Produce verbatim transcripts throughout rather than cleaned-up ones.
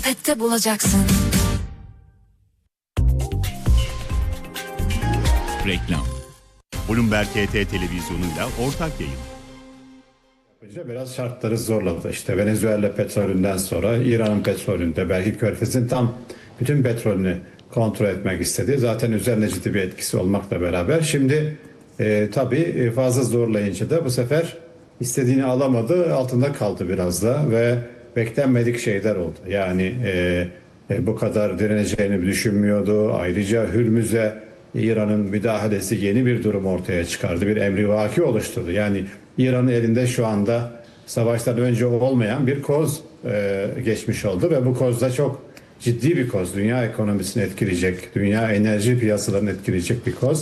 Sepette bulacaksın. Reklam. Bloomberg T T televizyonuyla ortak yayın. Biraz şartları zorladı. İşte Venezuela petrolünden sonra İran'ın petrolünde belki Körfez'in tam bütün petrolünü kontrol etmek istedi. Zaten üzerine ciddi bir etkisi olmakla beraber. Şimdi e, tabii fazla zorlayınca da bu sefer istediğini alamadı. Altında kaldı biraz da ve beklenmedik şeyler oldu. Yani e, e, bu kadar direneceğini düşünmüyordu. Ayrıca Hürmüz'e İran'ın müdahalesi yeni bir durum ortaya çıkardı. Bir emrivaki oluşturdu. Yani İran'ın elinde şu anda savaştan önce olmayan bir koz e, geçmiş oldu ve bu koz da çok ciddi bir koz. Dünya ekonomisini etkileyecek, dünya enerji piyasalarını etkileyecek bir koz.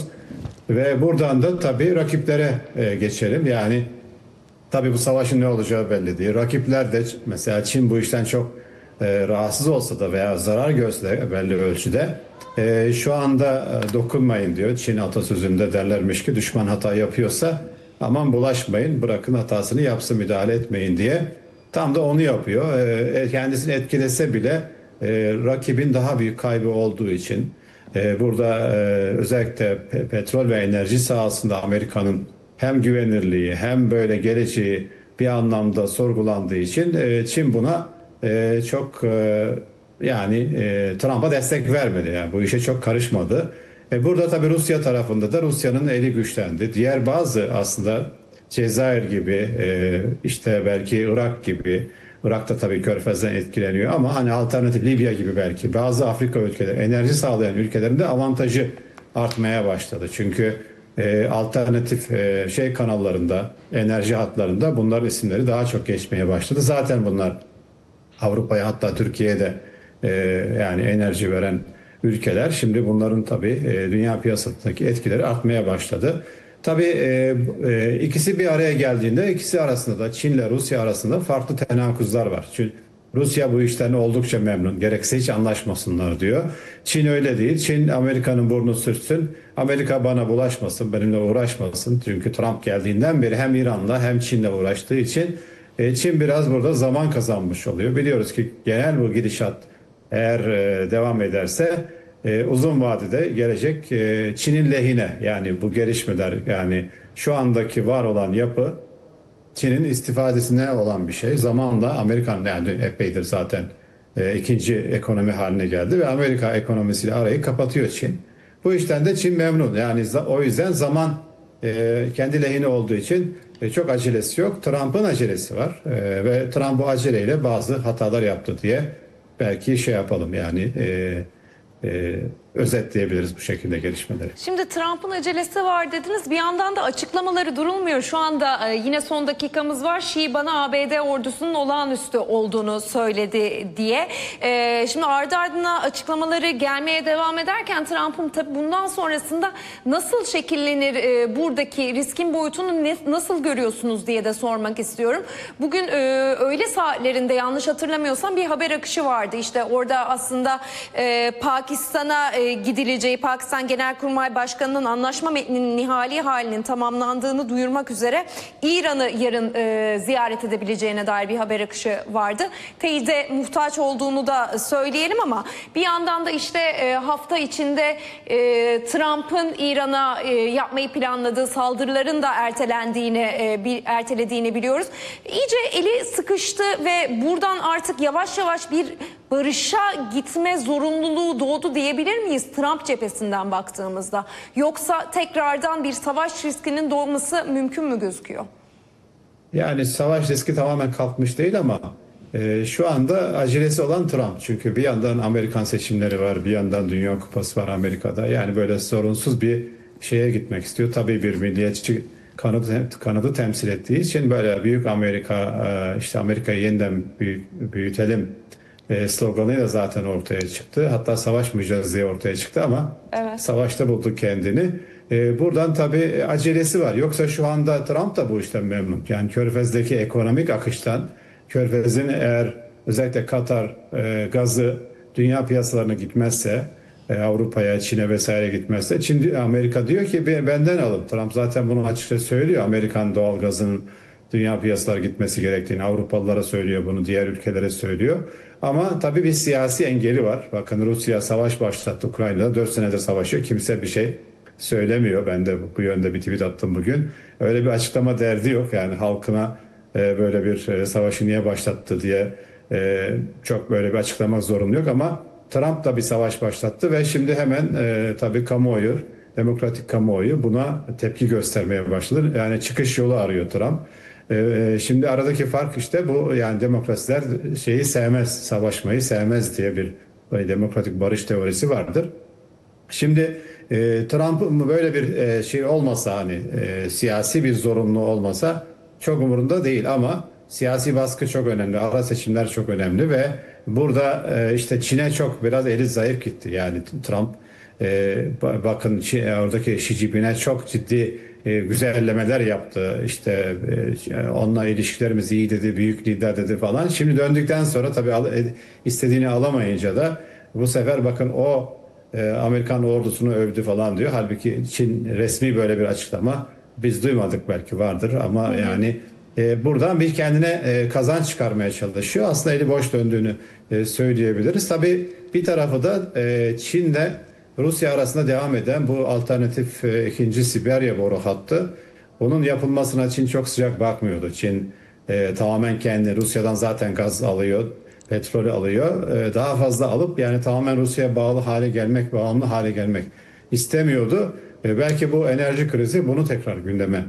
Ve buradan da tabii rakiplere e, geçelim. Yani tabii bu savaşın ne olacağı belli değil. Rakipler de mesela Çin bu işten çok e, rahatsız olsa da veya zarar görse de belli ölçüde e, şu anda e, dokunmayın diyor. Çin atasözünde derlermiş ki düşman hata yapıyorsa aman bulaşmayın, bırakın hatasını yapsın, müdahale etmeyin diye. Tam da onu yapıyor. E, kendisini etkilese bile e, rakibin daha büyük kaybı olduğu için e, burada e, özellikle pe- petrol ve enerji sahasında Amerika'nın hem güvenirliği hem böyle geleceği bir anlamda sorgulandığı için e, Çin buna e, çok e, yani e, Trump'a destek vermedi. Yani bu işe çok karışmadı. E, burada tabii Rusya tarafında da Rusya'nın eli güçlendi. Diğer bazı aslında Cezayir gibi e, işte belki Irak gibi, Irak da tabii Körfez'den etkileniyor ama hani alternatif Libya gibi belki bazı Afrika ülkeleri, enerji sağlayan ülkelerinde avantajı artmaya başladı. Çünkü e, alternatif e, şey kanallarında, enerji hatlarında bunların isimleri daha çok geçmeye başladı. Zaten bunlar Avrupa'ya hatta Türkiye'de e, yani enerji veren ülkeler. Şimdi bunların tabii e, dünya piyasasındaki etkileri artmaya başladı. Tabii e, e, ikisi bir araya geldiğinde ikisi arasında da Çin ile Rusya arasında farklı tenakuzlar var. Çünkü Rusya bu işten oldukça memnun. Gerekse hiç anlaşmasınlar diyor. Çin öyle değil. Çin Amerika'nın burnu sürtsün. Amerika bana bulaşmasın, benimle uğraşmasın. Çünkü Trump geldiğinden beri hem İran'la hem Çin'le uğraştığı için e, Çin biraz burada zaman kazanmış oluyor. Biliyoruz ki genel bu gidişat eğer e, devam ederse e, uzun vadede gelecek e, Çin'in lehine. Yani bu gelişmeler yani şu andaki var olan yapı Çin'in istifadesine olan bir şey. Zamanla Amerikan yani epeydir zaten e, ikinci ekonomi haline geldi ve Amerika ekonomisiyle arayı kapatıyor Çin. Bu işten de Çin memnun. Yani o yüzden zaman e, kendi lehine olduğu için e, çok acelesi yok. Trump'ın acelesi var e, ve Trump bu aceleyle bazı hatalar yaptı diye belki şey yapalım yani e, e, özetleyebiliriz bu şekilde gelişmeleri. Şimdi Trump'ın acelesi var dediniz. Bir yandan da açıklamaları durulmuyor. Şu anda e, yine son dakikamız var. Şii bana A B D ordusunun olağanüstü olduğunu söyledi diye. E, şimdi ardı ardına açıklamaları gelmeye devam ederken Trump'ın tabii bundan sonrasında nasıl şekillenir e, buradaki riskin boyutunu ne, nasıl görüyorsunuz diye de sormak istiyorum. Bugün e, öğle saatlerinde yanlış hatırlamıyorsam bir haber akışı vardı. İşte orada aslında e, Pakistan'a e, gidileceği, Pakistan Genelkurmay Başkanı'nın anlaşma metninin nihai halinin tamamlandığını duyurmak üzere İran'ı yarın e, ziyaret edebileceğine dair bir haber akışı vardı. Teyide muhtaç olduğunu da söyleyelim ama bir yandan da işte e, hafta içinde e, Trump'ın İran'a e, yapmayı planladığı saldırıların da ertelendiğini, e, bir, ertelediğini biliyoruz. İyice eli sıkıştı ve buradan artık yavaş yavaş bir barışa gitme zorunluluğu doğdu diyebilir miyiz Trump cephesinden baktığımızda? Yoksa tekrardan bir savaş riskinin doğması mümkün mü gözüküyor? Yani savaş riski tamamen kalkmış değil ama e, şu anda acelesi olan Trump. Çünkü bir yandan Amerikan seçimleri var, bir yandan Dünya Kupası var Amerika'da. Yani böyle sorunsuz bir şeye gitmek istiyor. Tabii bir milliyetçi kanadı, kanadı temsil ettiği için böyle büyük Amerika, e, işte Amerika'yı yeniden büyütelim e, sloganıyla zaten ortaya çıktı. Hatta savaş mücadelesi ortaya çıktı ama evet, savaşta buldu kendini. E, buradan tabii acelesi var. Yoksa şu anda Trump da bu işten memnun. Yani Körfez'deki ekonomik akıştan, Körfez'in eğer özellikle Katar e, gazı dünya piyasalarına gitmezse, e, Avrupa'ya, Çin'e vesaire gitmezse, Çin, Amerika diyor ki benden alın. Trump zaten bunu açıkça söylüyor. Amerikan doğal gazının dünya piyasalar gitmesi gerektiğini, Avrupalılara söylüyor bunu, diğer ülkelere söylüyor. Ama tabii bir siyasi engeli var. Bakın Rusya savaş başlattı Ukrayna'da. dört senedir savaşıyor. Kimse bir şey söylemiyor. Ben de bu yönde bir tweet attım bugün. Öyle bir açıklama derdi yok. Yani halkına e, böyle bir e, savaşı niye başlattı diye e, çok böyle bir açıklamak zorunlu yok. Ama Trump da bir savaş başlattı ve şimdi hemen e, tabii kamuoyu, demokratik kamuoyu buna tepki göstermeye başladı. Yani çıkış yolu arıyor Trump. E, şimdi aradaki fark işte bu, yani demokrasiler şeyi sevmez, savaşmayı sevmez diye bir böyle demokratik barış teorisi vardır. Şimdi e, Trump'ın böyle bir e, şey olmasa, hani e, siyasi bir zorunlu olmasa çok umurunda değil, ama siyasi baskı çok önemli, ara seçimler çok önemli ve burada e, işte Çin'e çok biraz eli zayıf gitti. Yani Trump e, bakın Çin, oradaki Xi Jinping'e çok ciddi e, güzellemeler yaptı. İşte e, onunla ilişkilerimiz iyi dedi, büyük lider dedi falan. Şimdi döndükten sonra tabii al, e, istediğini alamayınca da bu sefer bakın o e, Amerikan ordusunu övdü falan diyor. Halbuki Çin resmi böyle bir açıklama biz duymadık, belki vardır ama hı hı. yani e, buradan bir kendine e, kazanç çıkarmaya çalışıyor. Aslında eli boş döndüğünü e, söyleyebiliriz. Tabii bir tarafı da e, Çin'le Rusya arasında devam eden bu alternatif e, ikinci Sibirya boru hattı. Onun yapılmasına Çin çok sıcak bakmıyordu. Çin e, tamamen kendi Rusya'dan zaten gaz alıyor, petrolü alıyor. E, daha fazla alıp yani tamamen Rusya'ya bağlı hale gelmek, bağımlı hale gelmek istemiyordu. E, belki bu enerji krizi bunu tekrar gündeme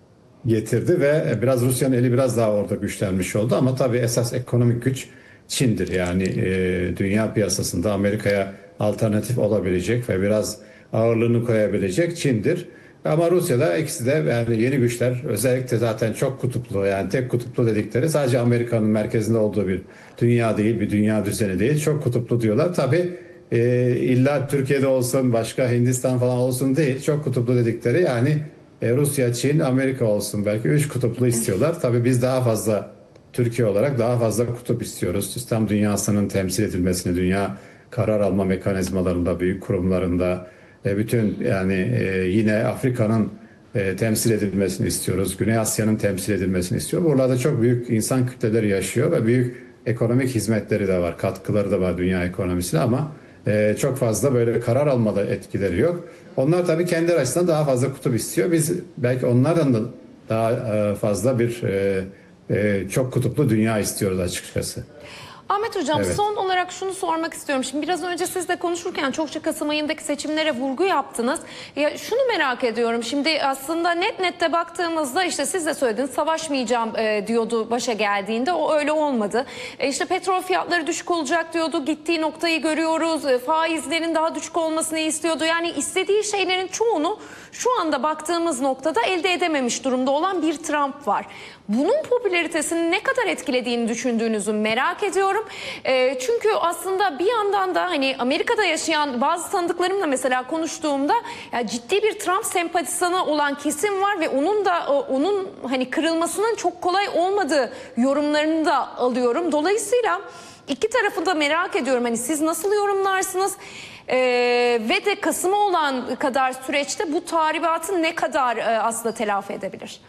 getirdi ve biraz Rusya'nın eli biraz daha orada güçlenmiş oldu. Ama tabii esas ekonomik güç Çin'dir. Yani e, dünya piyasasında Amerika'ya alternatif olabilecek ve biraz ağırlığını koyabilecek Çin'dir. Ama Rusya'da ikisi de yani yeni güçler, özellikle zaten çok kutuplu, yani tek kutuplu dedikleri sadece Amerika'nın merkezinde olduğu bir dünya değil, bir dünya düzeni değil. Çok kutuplu diyorlar. Tabii e, illa Türkiye'de olsun, başka Hindistan falan olsun değil. Çok kutuplu dedikleri yani e, Rusya, Çin, Amerika olsun, belki üç kutuplu istiyorlar. Tabii biz daha fazla, Türkiye olarak daha fazla kutup istiyoruz. İslam dünyasının temsil edilmesini, dünya karar alma mekanizmalarında, büyük kurumlarında, e, bütün yani e, yine Afrika'nın e, temsil edilmesini istiyoruz. Güney Asya'nın temsil edilmesini istiyor. Buralarda çok büyük insan kütleleri yaşıyor ve büyük ekonomik hizmetleri de var, katkıları da var dünya ekonomisine, ama e, çok fazla böyle karar almada etkileri yok. Onlar tabii kendi açısından daha fazla kutup istiyor. Biz belki onlardan da daha e, fazla bir e, e, çok kutuplu dünya istiyoruz açıkçası. Ahmet Hocam, Evet. son olarak şunu sormak istiyorum. Şimdi biraz önce siz de konuşurken çokça Kasım ayındaki seçimlere vurgu yaptınız. Ya şunu merak ediyorum. Şimdi aslında net nette baktığımızda işte siz de söylediniz, savaşmayacağım e, diyordu başa geldiğinde. O öyle olmadı. E, işte petrol fiyatları düşük olacak diyordu. Gittiği noktayı görüyoruz. E, faizlerin daha düşük olmasını istiyordu. Yani istediği şeylerin çoğunu şu anda baktığımız noktada elde edememiş durumda olan bir Trump var. Bunun popülaritesini ne kadar etkilediğini düşündüğünüzü merak ediyorum. E, çünkü aslında bir yandan da hani Amerika'da yaşayan bazı tanıdıklarımla mesela konuştuğumda ya ciddi bir Trump sempatizanı olan kesim var ve onun da onun hani kırılmasının çok kolay olmadığı yorumlarını da alıyorum. Dolayısıyla iki tarafı da merak ediyorum. Hani siz nasıl yorumlarsınız? Ee, ve de Kasım'a olan kadar süreçte bu tahribatı ne kadar e, aslında telafi edebilir?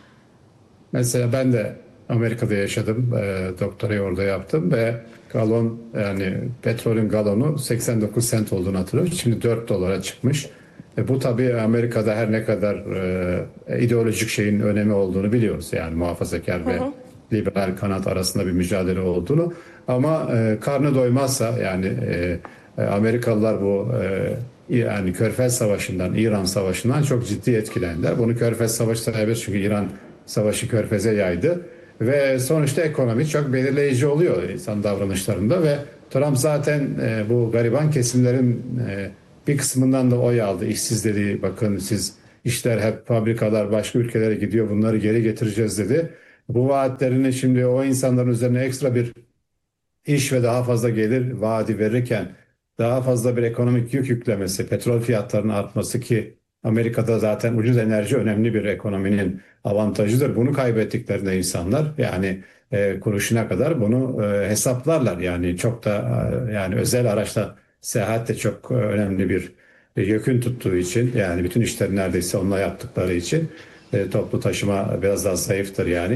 Mesela ben de Amerika'da yaşadım, e, doktorayı orada yaptım ve galon, yani petrolün galonu seksen dokuz sent olduğunu hatırlıyorum. Şimdi dört dolara çıkmış. E, bu tabii Amerika'da her ne kadar e, ideolojik şeyin önemi olduğunu biliyoruz. Yani muhafazakar ve liberal kanat arasında bir mücadele olduğunu. Ama e, karnı doymazsa, yani e, Amerikalılar bu e, yani Körfez Savaşı'ndan, İran Savaşı'ndan çok ciddi etkilendiler. Bunu Körfez Savaşı sayabiliriz çünkü İran Savaşı Körfez'e yaydı ve sonuçta ekonomi çok belirleyici oluyor insan davranışlarında ve Trump zaten e, bu gariban kesimlerin e, bir kısmından da oy aldı. İşsiz dedi, bakın siz işler hep fabrikalar başka ülkelere gidiyor, bunları geri getireceğiz dedi. Bu vaatlerini şimdi o insanların üzerine ekstra bir iş ve daha fazla gelir vaadi verirken daha fazla bir ekonomik yük yüklemesi, petrol fiyatlarının artması ki Amerika'da zaten ucuz enerji önemli bir ekonominin avantajıdır. Bunu kaybettiklerinde insanlar yani e, kuruşuna kadar bunu e, hesaplarlar. Yani çok da e, yani özel araçla seyahat de çok e, önemli bir e, yükün tuttuğu için, yani bütün işleri neredeyse onunla yaptıkları için e, toplu taşıma biraz daha zayıftır yani.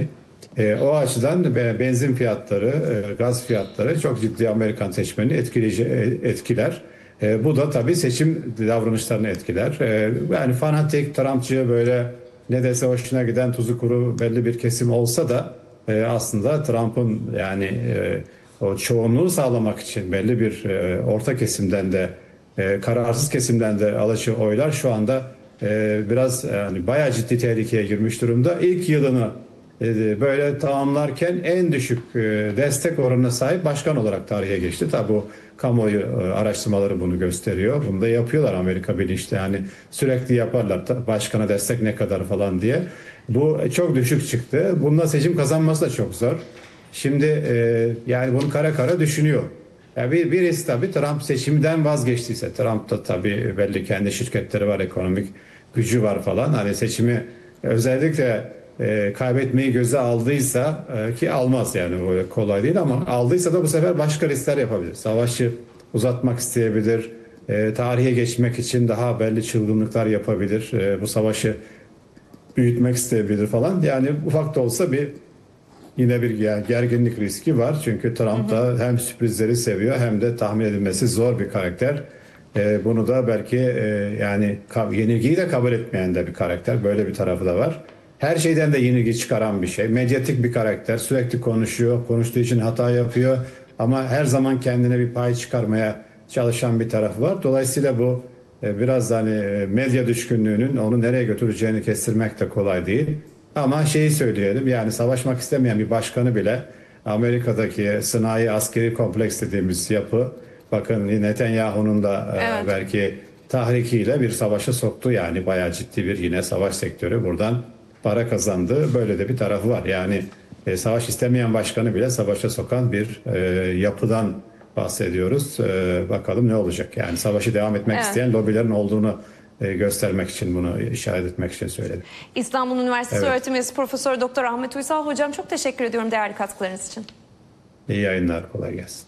E, o açıdan benzin fiyatları, e, gaz fiyatları çok ciddi Amerikan seçmenini etkileyici, e, etkiler. E, bu da tabii seçim davranışlarını etkiler. E, yani fanatik, Trumpçı böyle ne dese hoşuna giden tuzu kuru belli bir kesim olsa da e, aslında Trump'ın yani e, o çoğunluğu sağlamak için belli bir e, orta kesimden de e, kararsız kesimden de alıcı oylar şu anda e, biraz yani bayağı ciddi tehlikeye girmiş durumda. İlk yılını e, böyle tamamlarken en düşük e, destek oranına sahip başkan olarak tarihe geçti. Tabi bu kamuoyu e, araştırmaları bunu gösteriyor. Bunu da yapıyorlar Amerika bilinçli. Yani sürekli yaparlar başkana destek ne kadar falan diye. Bu çok düşük çıktı. Bununla seçim kazanması da çok zor. Şimdi e, yani bunu kara kara düşünüyor. Yani bir, birisi tabii Trump seçimden vazgeçtiyse, Trump da tabii belli kendi şirketleri var, ekonomik gücü var falan. Hani seçimi özellikle e, kaybetmeyi göze aldıysa e, ki almaz yani böyle kolay değil ama aldıysa da bu sefer başka riskler yapabilir. Savaşı uzatmak isteyebilir, e, tarihe geçmek için daha belli çılgınlıklar yapabilir, e, bu savaşı büyütmek isteyebilir falan. Yani ufak da olsa bir yine bir gerginlik riski var. Çünkü Trump da hem sürprizleri seviyor hem de tahmin edilmesi zor bir karakter. E, bunu da belki e, yani yenilgiyi de kabul etmeyen de bir karakter. Böyle bir tarafı da var. Her şeyden de yenilgi çıkaran bir şey. Medyatik bir karakter. Sürekli konuşuyor. Konuştuğu için hata yapıyor. Ama her zaman kendine bir pay çıkarmaya çalışan bir tarafı var. Dolayısıyla bu e, biraz da hani medya düşkünlüğünün onu nereye götüreceğini kestirmek de kolay değil. Ama şeyi söyleyelim yani savaşmak istemeyen bir başkanı bile Amerika'daki sanayi askeri kompleks dediğimiz yapı bakın Netanyahu'nun da Evet. e, belki tahrikiyle bir savaşa soktu yani bayağı ciddi bir yine savaş sektörü buradan para kazandı. Böyle de bir tarafı var yani e, savaş istemeyen başkanı bile savaşa sokan bir e, yapıdan bahsediyoruz. E, bakalım ne olacak yani savaşı devam etmek Evet. isteyen lobilerin olduğunu e, göstermek için bunu işaret etmek için söyledim. İstanbul Üniversitesi Evet. öğretim üyesi Profesör Doktor Ahmet Uysal hocam çok teşekkür ediyorum değerli katkılarınız için. İyi yayınlar, kolay gelsin.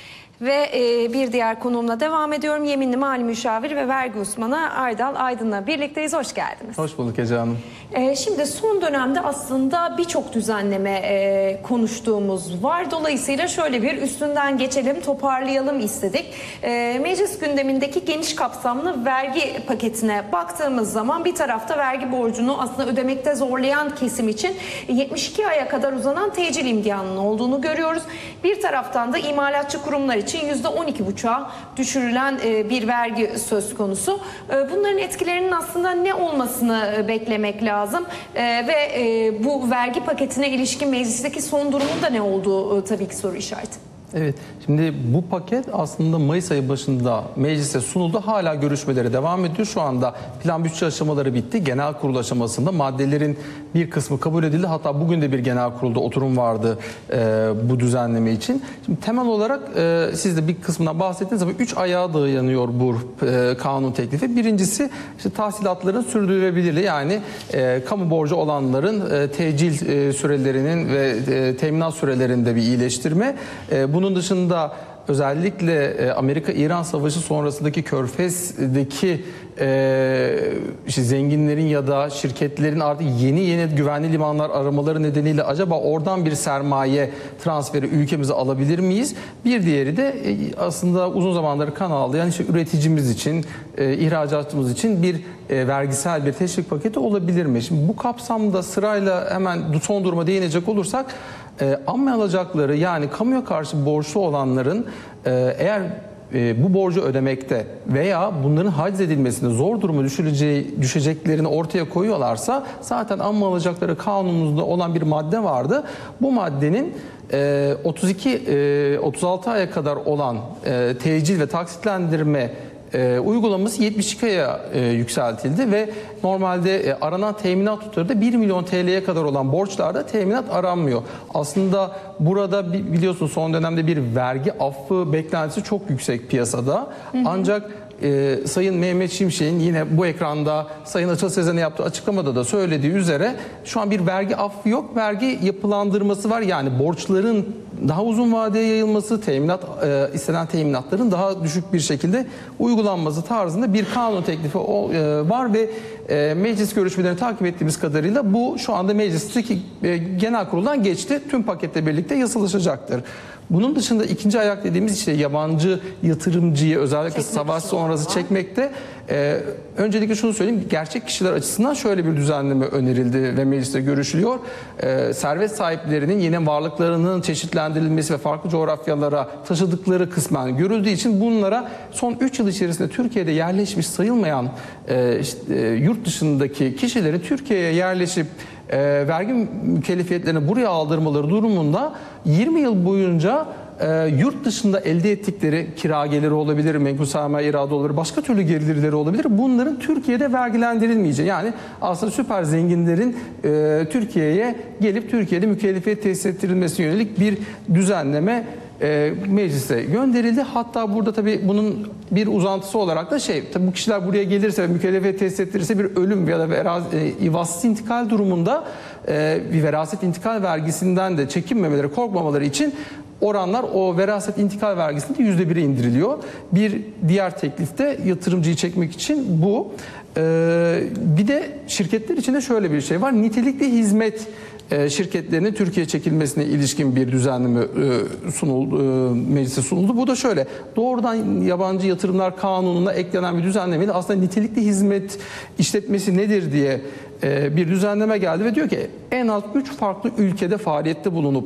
Ve e, bir diğer konuğumla devam ediyorum. Yeminli Mali Müşavir ve Vergi Uzmanı Erdal Aydın'la birlikteyiz. Hoş geldiniz. Hoş bulduk Ece Hanım. E, şimdi son dönemde aslında birçok düzenleme e, konuştuğumuz var. Dolayısıyla şöyle bir üstünden geçelim, toparlayalım istedik. E, meclis gündemindeki geniş kapsamlı vergi paketine baktığımız zaman bir tarafta vergi borcunu aslında ödemekte zorlayan kesim için yetmiş iki aya kadar uzanan tecil imkanının olduğunu görüyoruz. Bir taraftan da imalatçı kurumlar için yüzde on iki buçuğa düşürülen bir vergi söz konusu. Bunların etkilerinin aslında ne olmasını beklemek lazım ve bu vergi paketine ilişkin meclisteki son durumun da ne olduğu tabii ki soru işareti. Evet, şimdi bu paket aslında Mayıs ayı başında meclise sunuldu. Hala görüşmeleri devam ediyor. Şu anda plan bütçe aşamaları bitti. Genel kurul aşamasında maddelerin bir kısmı kabul edildi. Hatta bugün de bir genel kurulda oturum vardı e, bu düzenleme için. Şimdi temel olarak e, siz de bir kısmından bahsettiniz ama üç ayağa dayanıyor bu e, kanun teklifi. Birincisi işte tahsilatların sürdürülebilirliği, yani e, kamu borcu olanların e, tecil e, sürelerinin ve e, teminat sürelerinde bir iyileştirme. E, bu Bunun dışında özellikle Amerika-İran Savaşı sonrasındaki Körfez'deki e, işte zenginlerin ya da şirketlerin artık yeni yeni güvenli limanlar aramaları nedeniyle acaba oradan bir sermaye transferi ülkemize alabilir miyiz? Bir diğeri de e, aslında uzun zamandır kan ağlayan işte üreticimiz için, e, ihracatçımız için bir e, vergisel bir teşvik paketi olabilir mi? Şimdi bu kapsamda sırayla hemen son duruma değinecek olursak, E, amme alacakları, yani kamuya karşı borçlu olanların e, eğer e, bu borcu ödemekte veya bunların haciz edilmesinde zor duruma düşüreceği, düşeceklerini ortaya koyuyorlarsa, zaten amme alacakları kanunumuzda olan bir madde vardı. Bu maddenin e, otuz iki otuz altı aya kadar olan e, tecil ve taksitlendirme E, uygulaması yetmiş iki aya e, yükseltildi ve normalde e, aranan teminat tutarı da bir milyon T L'ye kadar olan borçlarda teminat aranmıyor. Aslında burada biliyorsunuz son dönemde bir vergi affı beklentisi çok yüksek piyasada. Hı hı. Ancak e, Sayın Mehmet Şimşek'in yine bu ekranda Sayın Açıl Sezen'e yaptığı açıklamada da söylediği üzere şu an bir vergi affı yok, vergi yapılandırması var. Yani borçların daha uzun vadeye yayılması, teminat e, istenen teminatların daha düşük bir şekilde uygulanması tarzında bir kanun teklifi o, e, var ve e, meclis görüşmelerini takip ettiğimiz kadarıyla bu şu anda meclisteki e, genel kuruldan geçti. Tüm paketle birlikte yasalaşacaktır. Bunun dışında ikinci ayak dediğimiz işte yabancı yatırımcıyı özellikle Çekmek savaş için sonrası olan. çekmekte. Ee, öncelikle şunu söyleyeyim, gerçek kişiler açısından şöyle bir düzenleme önerildi ve mecliste görüşülüyor. Ee, servet sahiplerinin yeni varlıklarının çeşitlendirilmesi ve farklı coğrafyalara taşıdıkları kısmen görüldüğü için bunlara son üç yıl içerisinde Türkiye'de yerleşmiş sayılmayan e, işte, e, yurt dışındaki kişilerin Türkiye'ye yerleşip e, vergi mükellefiyetlerini buraya aldırmaları durumunda yirmi yıl boyunca e, yurt dışında elde ettikleri kira geliri olabilir, menkul sermaye iradı olabilir, başka türlü gelirleri olabilir. Bunların Türkiye'de vergilendirilmeyeceği, yani aslında süper zenginlerin e, Türkiye'ye gelip Türkiye'de mükellefiyet tesis ettirilmesine yönelik bir düzenleme e, meclise gönderildi. Hatta burada tabii bunun bir uzantısı olarak da şey, tabii bu kişiler buraya gelirse ve mükellefiyet tesis ettirirse bir ölüm ya da veraz, e, veraset intikal durumunda e, bir veraset intikal vergisinden de çekinmemeleri, korkmamaları için oranlar o veraset intikal vergisinde yüzde bire indiriliyor. Bir diğer teklifte yatırımcıyı çekmek için bu. Ee, bir de şirketler için de şöyle bir şey var. Nitelikli hizmet e, şirketlerinin Türkiye'ye çekilmesine ilişkin bir düzenleme e, sunuldu, e, meclise sunuldu. Bu da şöyle, doğrudan yabancı yatırımlar kanununa eklenen bir düzenlemeyle aslında nitelikli hizmet işletmesi nedir diye e, bir düzenleme geldi ve diyor ki en az üç farklı ülkede faaliyette bulunup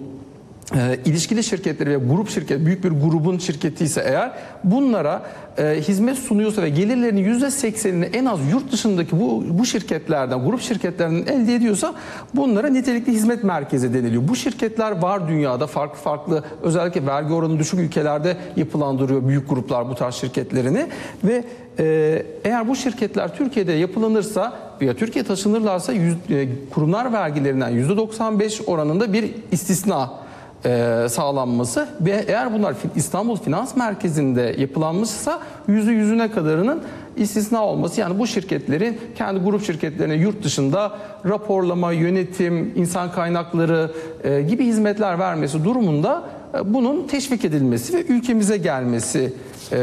E, ilişkili şirketleri ve grup şirket, büyük bir grubun şirketi ise eğer bunlara e, hizmet sunuyorsa ve gelirlerinin yüzde seksenini en az yurt dışındaki bu, bu şirketlerden, grup şirketlerinden elde ediyorsa bunlara nitelikli hizmet merkezi deniliyor. Bu şirketler var dünyada, farklı farklı, özellikle vergi oranı düşük ülkelerde yapılandırıyor büyük gruplar bu tarz şirketlerini ve e, eğer bu şirketler Türkiye'de yapılanırsa veya Türkiye taşınırlarsa yüz, e, kurumlar vergilerinden yüzde doksan beş oranında bir istisna E, sağlanması ve eğer bunlar İstanbul Finans Merkezi'nde yapılanmışsa yüzde yüzüne kadarının istisna olması, yani bu şirketlerin kendi grup şirketlerine yurt dışında raporlama, yönetim, insan kaynakları e, gibi hizmetler vermesi durumunda e, bunun teşvik edilmesi ve ülkemize gelmesi e,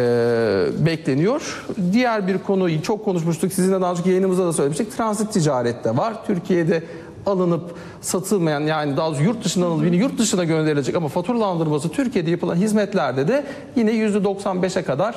bekleniyor. Diğer bir konuyu çok konuşmuştuk, sizinle daha önceki yayınımızda da söylemiştik, transit ticarette var. Türkiye'de alınıp satılmayan, yani daha doğrusu yurt dışından alınıp yurt dışına gönderilecek ama faturalandırması Türkiye'de yapılan hizmetlerde de yine yüzde doksan beşe kadar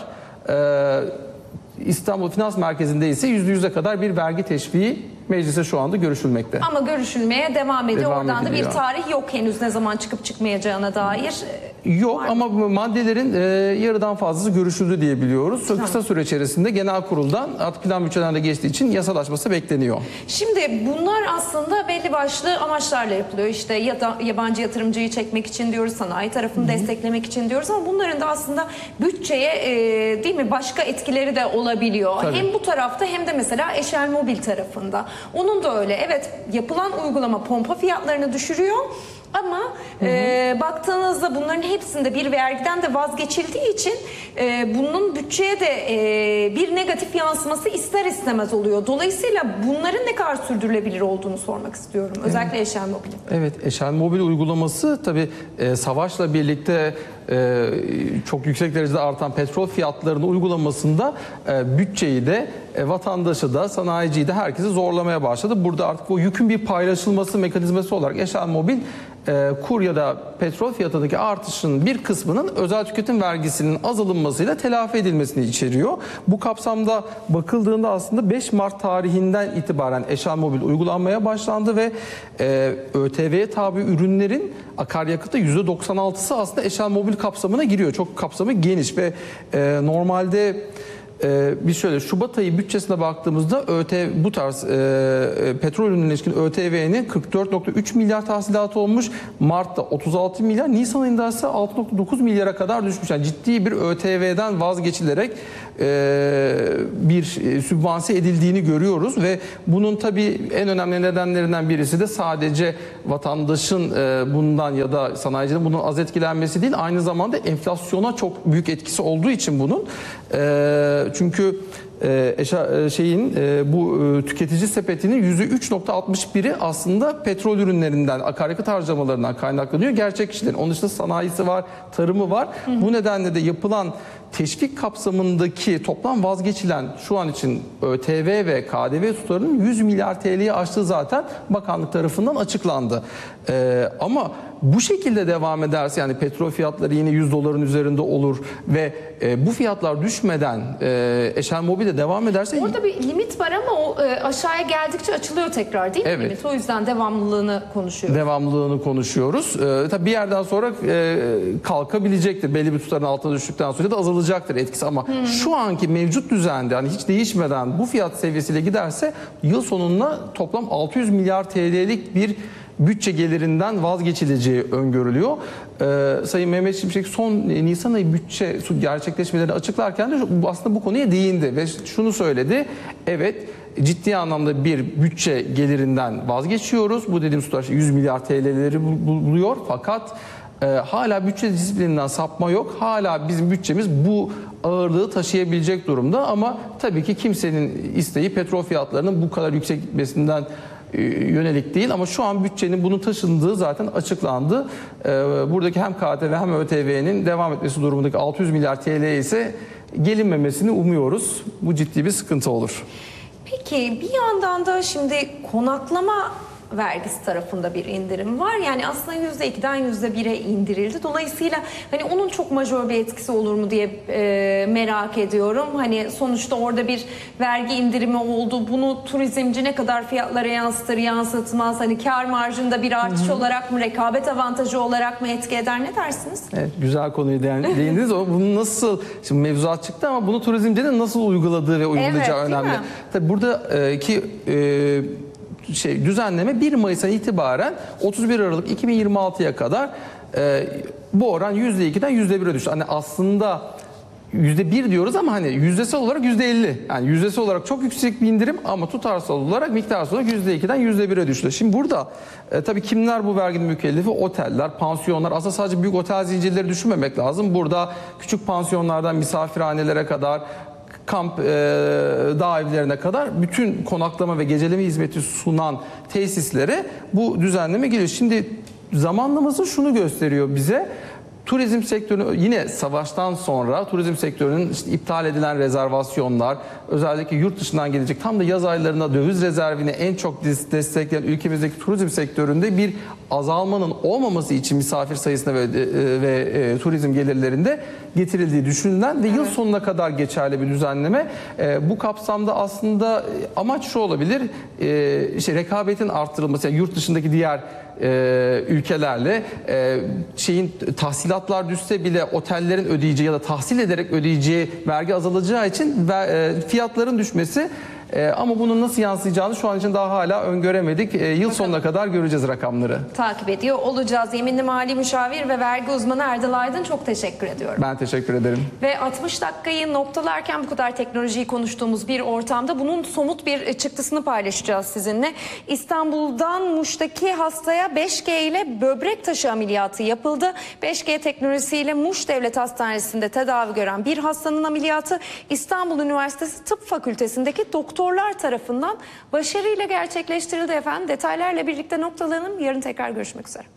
e, İstanbul Finans Merkezi'nde ise yüzde yüze kadar bir vergi teşviği meclise şu anda görüşülmekte. Ama görüşülmeye devam ediyor. Devam Oradan da bir ediliyor. tarih yok henüz, ne zaman çıkıp çıkmayacağına dair. Yok Var ama bu maddelerin e, yarıdan fazlası görüşüldü diye biliyoruz. Çok kısa süre içerisinde genel kuruldan artık plan bütçelerinde geçtiği için yasalaşması bekleniyor. Şimdi bunlar aslında belli başlı amaçlarla yapılıyor. İşte ya da yabancı yatırımcıyı çekmek için diyoruz, sanayi tarafını desteklemek için diyoruz ama bunların da aslında bütçeye e, değil mi başka etkileri de olabiliyor. Tabii. Hem bu tarafta hem de mesela Eşel Mobil tarafında. Onun da öyle. Evet, yapılan uygulama pompa fiyatlarını düşürüyor. Ama e, baktığınızda bunların hepsinde bir vergiden de vazgeçildiği için e, bunun bütçeye de e, bir negatif yansıması ister istemez oluyor. Dolayısıyla bunların ne kadar sürdürülebilir olduğunu sormak istiyorum. Özellikle Eşel Mobil'in. Evet, Eşel Mobil uygulaması tabii e, savaşla birlikte e, çok yüksek derecede artan petrol fiyatlarının uygulamasında e, bütçeyi de e, vatandaşı da sanayiciyi de herkesi zorlamaya başladı. Burada artık o yükün bir paylaşılması mekanizması olarak Eşel Mobil e, kur ya da petrol fiyatındaki artışın bir kısmının özel tüketim vergisinin az alınmasıyla telafi edilmesini içeriyor. Bu kapsamda bakıldığında aslında beş Mart tarihinden itibaren Eşel Mobil uygulanmaya başlandı ve e, ÖTV'ye tabi ürünlerin akaryakıtta yüzde doksan altısı aslında Eşel Mobil kapsamına giriyor. Çok kapsamı geniş ve e, normalde Ee, biz şöyle Şubat ayı bütçesine baktığımızda ÖTV bu tarz e, petrol ürünlerine ilişkin ÖTV'nin kırk dört nokta üç milyar tahsilatı olmuş. Mart'ta otuz altı milyar, Nisan ayında ise altı nokta dokuz milyara kadar düşmüş. Yani ciddi bir ÖTV'den vazgeçilerek bir sübvanse edildiğini görüyoruz ve bunun tabii en önemli nedenlerinden birisi de sadece vatandaşın bundan ya da sanayicinin bunun az etkilenmesi değil, aynı zamanda enflasyona çok büyük etkisi olduğu için bunun. Çünkü şeyin bu tüketici sepetinin yüzde üç virgül altmış biri aslında petrol ürünlerinden, akaryakıt harcamalarından kaynaklanıyor. Gerçek kişilerin. Onun dışında sanayisi var, tarımı var. Hı hı. Bu nedenle de yapılan teşvik kapsamındaki toplam vazgeçilen şu an için ÖTV ve K D V tutarının yüz milyar T L'yi aştığı zaten bakanlık tarafından açıklandı. Ee, ama bu şekilde devam ederse, yani petrol fiyatları yine yüz doların üzerinde olur ve e, bu fiyatlar düşmeden e, EşelMobil de devam ederse... Orada bir limit var ama o e, aşağıya geldikçe açılıyor tekrar, değil mi evet. limit? O yüzden devamlılığını konuşuyoruz. Devamlılığını konuşuyoruz. E, tabii bir yerden sonra e, kalkabilecektir. Belli bir tutarın altına düştükten sonra da azalacaktır etkisi ama hmm. şu anki mevcut düzende, hani hiç değişmeden bu fiyat seviyesiyle giderse yıl sonunda toplam altı yüz milyar T L'lik bir bütçe gelirinden vazgeçileceği öngörülüyor. Ee, Sayın Mehmet Şimşek son Nisan ayı bütçe gerçekleşmelerini açıklarken de aslında bu konuya değindi ve şunu söyledi. Evet, ciddi anlamda bir bütçe gelirinden vazgeçiyoruz. Bu dediğim tutar yüz milyar T L'leri buluyor fakat e, hala bütçe disiplininden sapma yok. Hala bizim bütçemiz bu ağırlığı taşıyabilecek durumda ama tabii ki kimsenin isteği petrol fiyatlarının bu kadar yüksek gitmesinden yönelik değil ama şu an bütçenin bunu taşındığı zaten açıklandı. Buradaki hem K D V hem ÖTV'nin devam etmesi durumundaki altı yüz milyar T L ise gelinmemesini umuyoruz. Bu ciddi bir sıkıntı olur. Peki bir yandan da şimdi konaklama vergisi tarafında bir indirim var. Yani aslında yüzde ikiden yüzde bire indirildi. Dolayısıyla hani onun çok majör bir etkisi olur mu diye e, merak ediyorum. Hani sonuçta orada bir vergi indirimi oldu. Bunu turizmci ne kadar fiyatlara yansıtır, yansıtmaz? Hani kar marjında bir artış Hı-hı. olarak mı, rekabet avantajı olarak mı etki eder? Ne dersiniz? Evet, güzel konuyu değindiniz. Bunu nasıl, şimdi mevzuat çıktı ama bunu turizmcinin nasıl uyguladığı ve uygulayacağı evet, önemli. Tabii buradaki e, şey düzenleme bir Mayıs'tan itibaren otuz bir Aralık iki bin yirmi altıya kadar e, bu oran yüzde ikiden yüzde bire düştü. Hani aslında yüzde bir diyoruz ama hani yüzdesel olarak yüzde elli. Yani yüzdesel olarak çok yüksek bir indirim ama tutarsal olarak miktarsal olarak yüzde ikiden yüzde bire düştü. Şimdi burada e, tabii kimler bu verginin mükellefi? Oteller, pansiyonlar. Aslında sadece büyük otel zincirleri düşünmemek lazım. Burada küçük pansiyonlardan misafirhanelere kadar, kamp e, dağ evlerine kadar bütün konaklama ve geceleme hizmeti sunan tesislere bu düzenleme geliyor. Şimdi zamanlaması şunu gösteriyor bize. Turizm sektörü yine savaştan sonra turizm sektörünün işte iptal edilen rezervasyonlar, özellikle yurt dışından gelecek tam da yaz aylarında döviz rezervini en çok destekleyen ülkemizdeki turizm sektöründe bir azalmanın olmaması için misafir sayısında ve, ve e, turizm gelirlerinde getirildiği düşünülen ve yıl sonuna kadar geçerli bir düzenleme. E, bu kapsamda aslında amaç şu olabilir, e, işte rekabetin arttırılması, yani yurt dışındaki diğer e, ülkelerle e, şeyin tahsilatlar düşse bile otellerin ödeyeceği ya da tahsil ederek ödeyeceği vergi azalacağı için ve, e, fiyatların düşmesi. Ee, ama bunun nasıl yansıyacağını şu an için daha hala öngöremedik. Ee, yıl Bakalım. sonuna kadar göreceğiz rakamları. Takip ediyor olacağız. Yeminli Mali Müşavir ve Vergi Uzmanı Erdal Aydın, çok teşekkür ediyorum. Ben teşekkür ederim. Ve altmış dakikayı noktalarken bu kadar teknolojiyi konuştuğumuz bir ortamda bunun somut bir çıktısını paylaşacağız sizinle. İstanbul'dan Muş'taki hastaya beş G ile böbrek taşı ameliyatı yapıldı. beş G teknolojisiyle Muş Devlet Hastanesi'nde tedavi gören bir hastanın ameliyatı İstanbul Üniversitesi Tıp Fakültesi'ndeki doktor doktorlar tarafından başarıyla gerçekleştirildi efendim. Detaylarla birlikte noktalanalım. Yarın tekrar görüşmek üzere.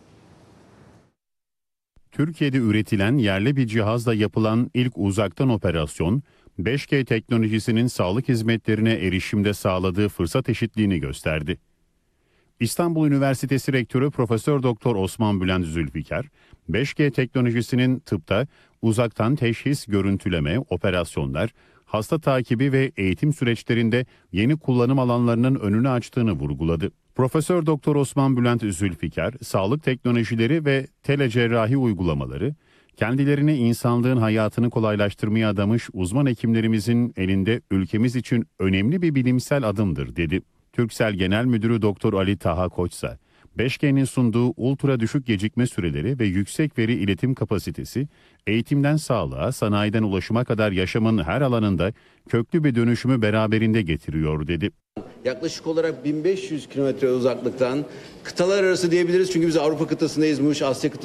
Türkiye'de üretilen yerli bir cihazla yapılan ilk uzaktan operasyon, beş G teknolojisinin sağlık hizmetlerine erişimde sağladığı fırsat eşitliğini gösterdi. İstanbul Üniversitesi Rektörü Profesör Doktor Osman Bülent Zülfikar, beş G teknolojisinin tıpta uzaktan teşhis, görüntüleme, operasyonlar, hasta takibi ve eğitim süreçlerinde yeni kullanım alanlarının önünü açtığını vurguladı. Profesör Doktor Osman Bülent Zülfikar, sağlık teknolojileri ve telecerrahi uygulamaları, kendilerini insanlığın hayatını kolaylaştırmaya adamış uzman hekimlerimizin elinde ülkemiz için önemli bir bilimsel adımdır dedi. Türksel Genel Müdürü Doktor Ali Taha Koçsa, beş G'nin sunduğu ultra düşük gecikme süreleri ve yüksek veri iletim kapasitesi, eğitimden sağlığa, sanayiden ulaşıma kadar yaşamın her alanında köklü bir dönüşümü beraberinde getiriyor dedi. Yaklaşık olarak bin beş yüz kilometre uzaklıktan kıtalar arası diyebiliriz çünkü biz Avrupa kıtasındayız, Muş Asya kıtasındayız.